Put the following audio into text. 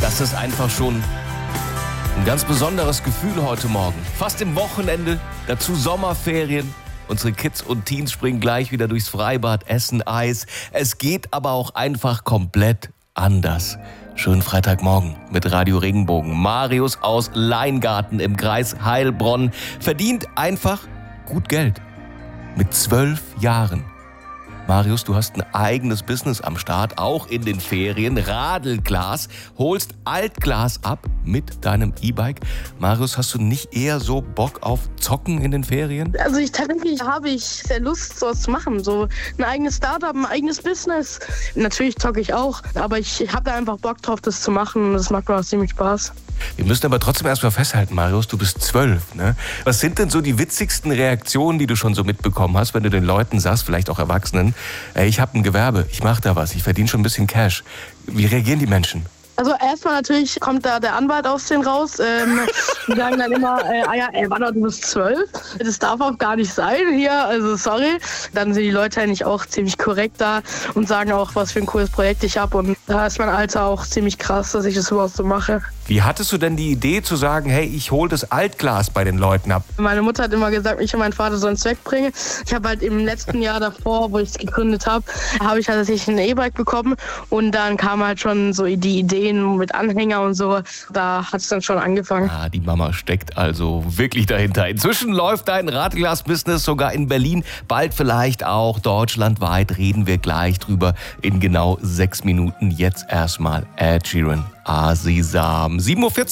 Das ist einfach schon ein ganz besonderes Gefühl heute Morgen. Fast im Wochenende, dazu Sommerferien. Unsere Kids und Teens springen gleich wieder durchs Freibad, essen Eis. Es geht aber auch einfach komplett anders. Schönen Freitagmorgen mit Radio Regenbogen. Marius aus Leingarten im Kreis Heilbronn verdient einfach gut Geld. Mit 12 Jahren. Marius, du hast ein eigenes Business am Start, auch in den Ferien. Radelglas, holst Altglas ab mit deinem E-Bike. Marius, hast du nicht eher so Bock auf Zocken in den Ferien? Also tatsächlich habe ich sehr Lust, sowas zu machen. So ein eigenes Startup, ein eigenes Business. Natürlich zocke ich auch, aber ich habe da einfach Bock drauf, das zu machen. Das macht mir auch ziemlich Spaß. Wir müssen aber trotzdem erstmal festhalten, Marius, du bist 12, ne? Was sind denn so die witzigsten Reaktionen, die du schon so mitbekommen hast, wenn du den Leuten sagst, vielleicht auch Erwachsenen, ich habe ein Gewerbe, ich mache da was, ich verdiene schon ein bisschen Cash. Wie reagieren die Menschen? Also erstmal natürlich kommt da der Anwalt aus denen raus. Die sagen dann immer, warte, du bist 12. Das darf auch gar nicht sein hier, also sorry. Dann sind die Leute eigentlich auch ziemlich korrekt da und sagen auch, was für ein cooles Projekt ich habe. Und da ist mein Alter auch ziemlich krass, dass ich das überhaupt so mache. Wie hattest du denn die Idee zu sagen, hey, ich hole das Altglas bei den Leuten ab? Meine Mutter hat immer gesagt, ich und mein Vater sollen es wegbringen. Ich habe halt im letzten Jahr davor, wo ich es gegründet habe, habe ich tatsächlich ein E-Bike bekommen. Und dann kam halt schon so die Ideen mit Anhänger und so. Da hat es dann schon angefangen. Ah, die Mama steckt also wirklich dahinter. Inzwischen läuft dein Radglas-Business sogar in Berlin. Bald vielleicht auch deutschlandweit. Reden wir gleich drüber in genau 6 Minuten. Jetzt erstmal Ed Sheeran. Asisam. 7:40 Uhr.